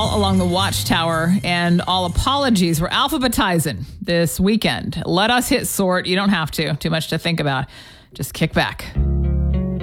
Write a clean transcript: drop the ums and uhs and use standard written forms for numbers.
Mall along the Watchtower, and all apologies were alphabetizing this weekend. Let us hit sort. You don't have to. Too much to think about. Just kick back.